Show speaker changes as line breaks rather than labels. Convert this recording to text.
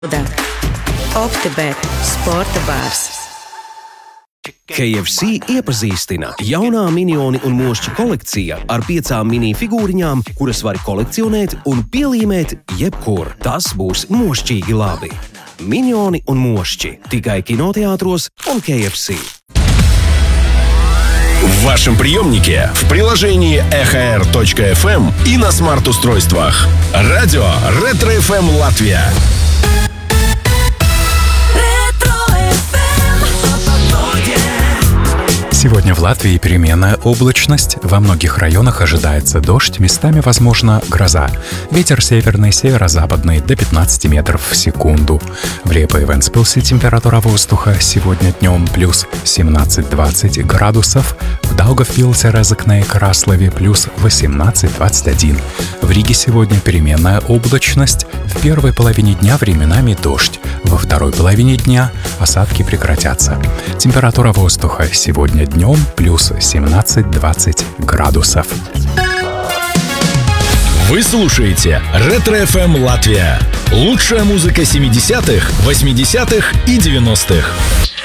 OptiBet sporta bārs.
KFC iepazīstina jaunā minioni un mošķi kolekcija ar 5 mini figūriņām, kuras var kolekcionēt un pielīmēt jebkur. Tas būs mošķīgi labi. Minioni un mošķi tikai kinoteātros un KFC.
В вашем приемнике, в приложении EHR.FM и на смарт-устройствах. Радио Ретро-ФМ Латвия.
Сегодня в Латвии переменная облачность. Во многих районах ожидается дождь, местами возможна гроза. Ветер северный, северо-западный до 15 метров в секунду. В Репе и Вентспилсе температура воздуха сегодня днем плюс 17-20 градусов. В Даугавпилсе, Резекне и Краслове плюс 18-21. В Риге сегодня переменная облачность. В первой половине дня временами дождь. Во второй половине дня осадки прекратятся. Температура воздуха сегодня днем плюс 17-20 градусов.
Вы слушаете Ретро-ФМ Латвия. Лучшая музыка 70-х, 80-х и 90-х.